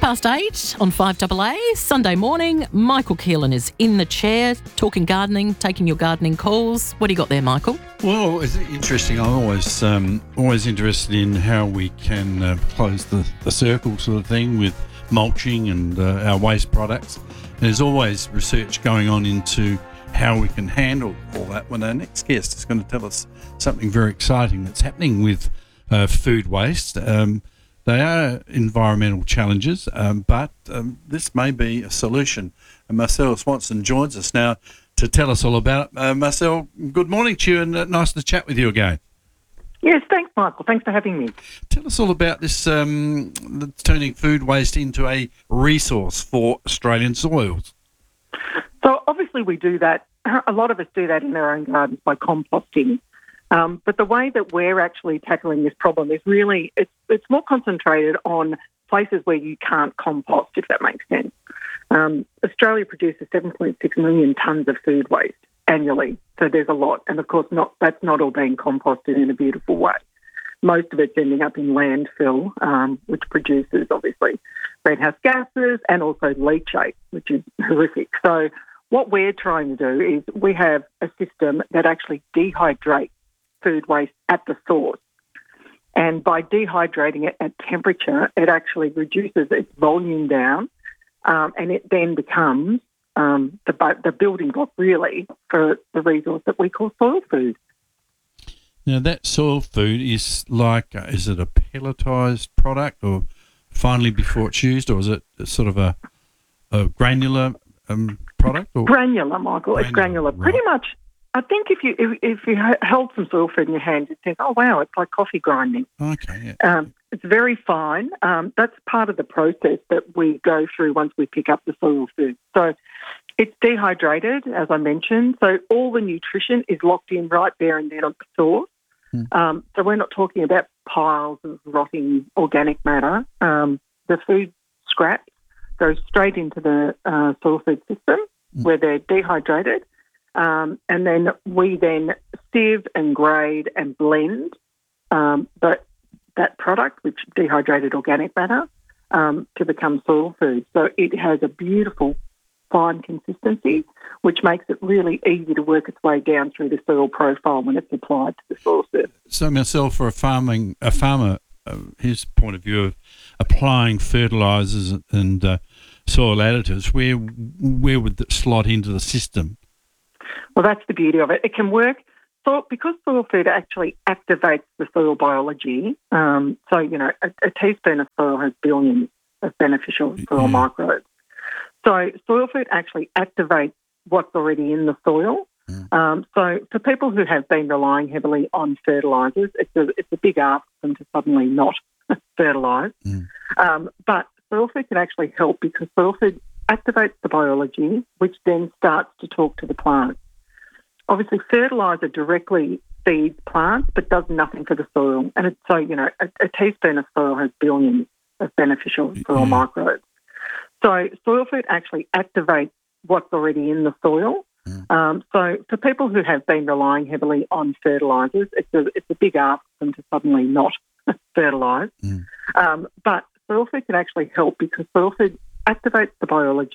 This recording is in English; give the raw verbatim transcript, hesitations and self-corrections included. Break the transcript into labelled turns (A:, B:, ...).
A: past eight on five A A, Sunday morning. Michael Keelan is in the chair, talking gardening, taking your gardening calls. What do you got there, Michael?
B: Well, it's interesting. I'm always um, always interested in how we can uh, close the, the circle sort of thing with mulching and uh, our waste products. And there's always research going on into how we can handle all that. When our next guest is going to tell us something very exciting that's happening with uh, food waste. Um, They are environmental challenges, um, but um, this may be a solution. And Marcel Swanson joins us now to tell us all about it. Uh, Marcel, good morning to you, and uh, nice to chat with you again.
C: Yes, thanks, Michael. Thanks for having me.
B: Tell us all about this, um, the turning food waste into a resource for Australian soils.
C: So obviously we do that, a lot of us do that in our own gardens by composting. Um, but the way that we're actually tackling this problem is really, it's, it's more concentrated on places where you can't compost, if that makes sense. Um, Australia produces seven point six million tonnes of food waste annually, so there's a lot. And of course, not that's not all being composted in a beautiful way. Most of it's ending up in landfill, um, which produces, obviously, greenhouse gases and also leachate, which is horrific. So what we're trying to do is we have a system that actually dehydrates food waste at the source. And by dehydrating it at temperature, it actually reduces its volume down, um, and it then becomes um, the, the building block, really, for the resource that we call soil food.
B: Now, that soil food is like, uh, is it a pelletised product or finally before it's used, or is it sort of a, a granular um, product? Or?
C: Granular, Michael. Granular, it's granular.
B: Right.
C: Pretty much. I think if you if, if you held some soil food in your hand, you'd think, oh, wow, it's like coffee grinding.
B: Okay, yeah.
C: Um, it's very fine. Um, that's part of the process that we go through once we pick up the soil food. So it's dehydrated, as I mentioned, so all the nutrition is locked in right there and then on the source. Hmm. Um, so we're not talking about piles of rotting organic matter. Um, the food scraps go straight into the uh, soil food system hmm. where they're dehydrated. Um, and then we then sieve and grade and blend um, but that product, which dehydrated organic matter, um, to become soil food. So it has a beautiful fine consistency, which makes it really easy to work its way down through the soil profile when it's applied to the soil surface.
B: So, Marcel, for a farming a farmer, uh, his point of view of applying fertilisers and uh, soil additives, where where would that slot into the system?
C: Well, that's the beauty of it. It can work so because soil food actually activates the soil biology. Um, so, you know, a, a teaspoon of soil has billions of beneficial soil yeah. microbes. So soil food actually activates what's already in the soil. Mm. Um, so for people who have been relying heavily on fertilisers, it's a, it's a big ask for them to suddenly not fertilise. Mm. Um, but soil food can actually help because soil food activates the biology, which then starts to talk to the plants. Obviously, fertiliser directly feeds plants but does nothing for the soil. And it's so, you know, a, a teaspoon of soil has billions of beneficial soil yeah. microbes. So soil food actually activates what's already in the soil. Yeah. Um, so for people who have been relying heavily on fertilisers, it's a, it's a big ask for them to suddenly not fertilise. Yeah. Um, but soil food can actually help because soil food activates the biology.